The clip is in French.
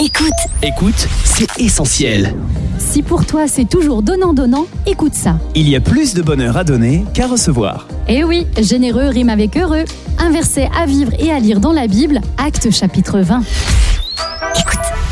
Écoute, c'est essentiel. Si pour toi c'est toujours donnant-donnant, écoute ça. Il y a plus de bonheur à donner qu'à recevoir. Eh oui, généreux rime avec heureux. Un verset à vivre et à lire dans la Bible, Actes chapitre 20.